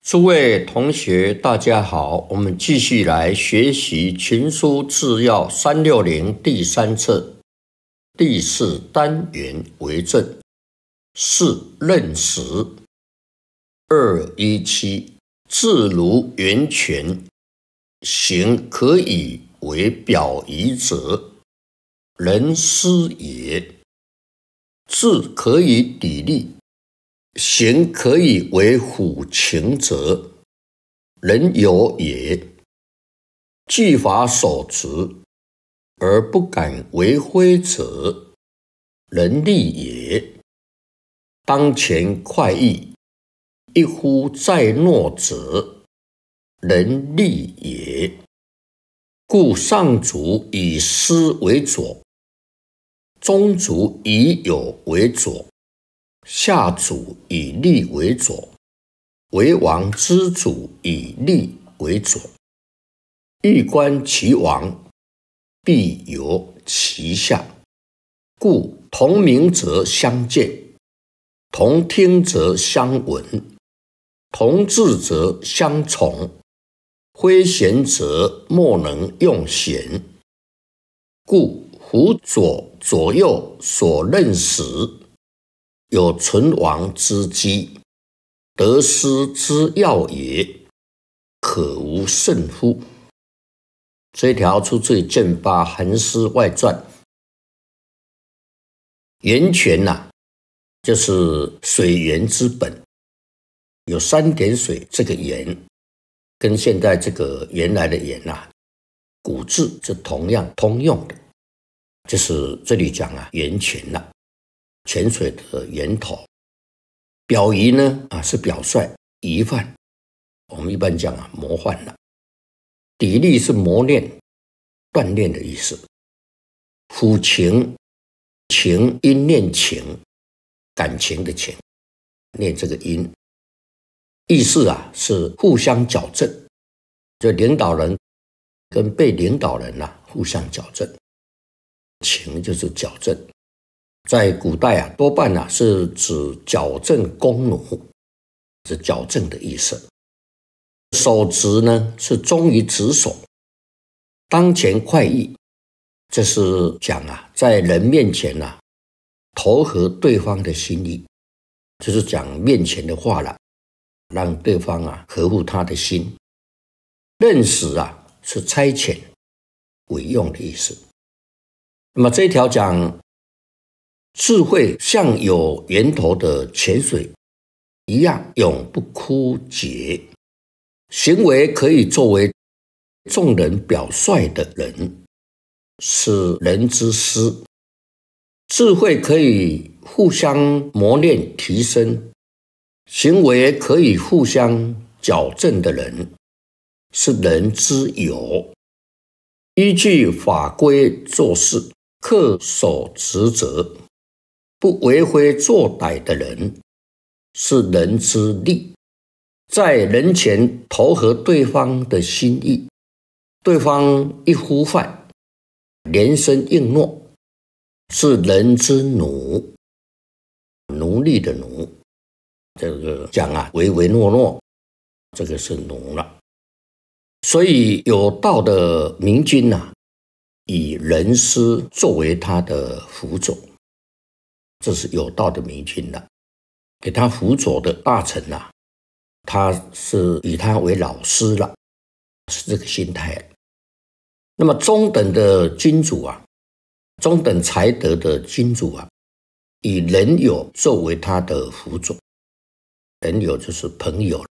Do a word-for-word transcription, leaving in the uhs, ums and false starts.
诸位同学，大家好，我们继续来学习《群书治要》三六零第三册第四单元为正，四任时二一七，字如源泉，行可以为表仪者，人师也；字可以砥砺，行可以为辅情者，人有也；技法守持而不敢为非者，人力也；当前快意，一呼再诺者，人力也。故上主以师为左，中主以友为左，下主以利为左，为王之主以利为左。欲观其王，必由其下。故同鸣则相见，同听则相闻，同治则相从。非贤者莫能用贤。故辅佐左右所任时，有存亡之机，得失之要也，可无胜乎？这一条出自《剑八韩诗外传》。源泉呐、啊，就是水源之本，有三点水，这个源跟现在这个原来的源呐、啊，古字是同样通用的，就是这里讲啊，源泉呐、啊。泉水的源头。表仪呢啊是表率仪范，我们一般讲啊模范了。砥砺是磨练锻炼的意思。辅情，情因念情，感情的情，念这个因。意思啊是互相矫正，就领导人跟被领导人啊互相矫正。情就是矫正。在古代啊，多半啊是指矫正弓弩，是矫正的意思。守职呢是忠于职守，当前快意，这是讲啊在人面前啊投合对方的心意，就是讲面前的话了，让对方啊合乎他的心。任使啊是差遣委用的意思。那么这一条讲智慧像有源头的泉水一样永不枯竭，行为可以作为众人表率的人，是人之师。智慧可以互相磨练提升，行为可以互相矫正的人，是人之友。依据法规做事，恪守职责，不为非作歹的人，是人之利。在人前投合对方的心意，对方一呼唤，连声应诺，是人之奴。奴隶的奴，这个讲啊唯唯诺诺，这个是奴了。所以有道的明君啊，以人师作为他的辅佐，这是有道的明君了。给他辅佐的大臣啊，他是以他为老师了，是这个心态。那么中等的君主啊，中等才德的君主啊，以人友作为他的辅佐。人友就是朋友，